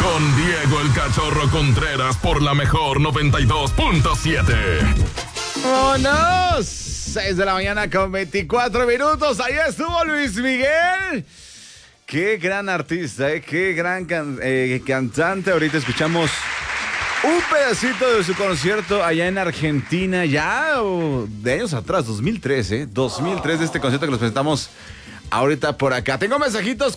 Con Diego el Cachorro Contreras por la mejor 92.7. ¡Vámonos! 6 de la mañana con 24 minutos. Ahí estuvo Luis Miguel. Qué gran artista, qué gran cantante. Ahorita escuchamos un pedacito de su concierto allá en Argentina, ya de años atrás, 2003, 2003 de este concierto que los presentamos ahorita por acá. Tengo mensajitos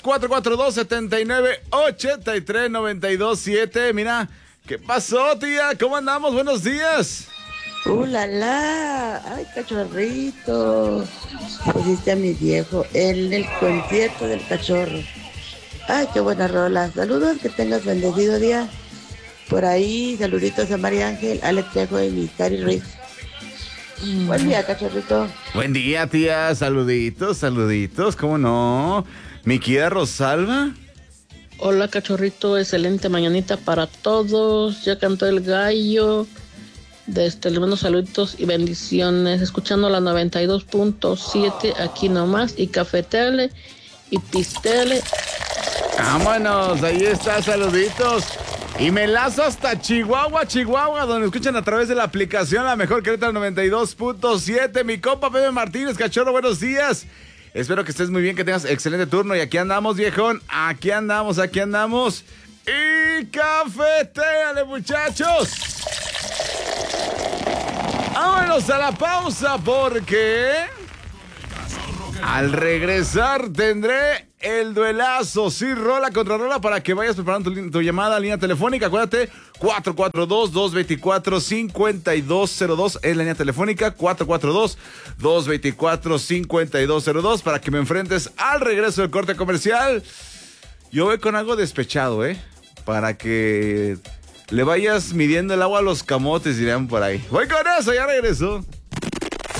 442-7983-927. Mira, ¿qué pasó, tía? ¿Cómo andamos? Buenos días. La la, ay, cachorrito, pusiste a mi viejo en el concierto del cachorro. Ay, qué buena rola. Saludos, que tengas bendecido día. Por ahí, saluditos a María Ángel, Alex Trejo y mi Cari Ruiz. Buen día, cachorrito. Buen día, tía. Saluditos, ¿cómo no? Mi querida Rosalba. Hola, cachorrito, excelente mañanita para todos. Ya cantó el gallo. Le mando saluditos y bendiciones. Escuchando la 92.7 aquí nomás. Y cafetele y pistele. Vámonos, ahí está, saluditos. Y me lazo hasta Chihuahua, donde escuchan a través de la aplicación La Mejor Querétaro 92.7. Mi compa Pepe Martínez, cachorro, buenos días. Espero que estés muy bien, que tengas excelente turno. Y aquí andamos, viejón. Aquí andamos. Y cafetéale, muchachos. Vámonos a la pausa porque al regresar tendré el duelazo, sí, rola contra rola, para que vayas preparando tu llamada a línea telefónica. Acuérdate, 442-224-5202 es la línea telefónica, 442-224-5202, para que me enfrentes al regreso del corte comercial. Yo voy con algo despechado, para que le vayas midiendo el agua a los camotes, dirían por ahí. Voy con eso, ya regreso.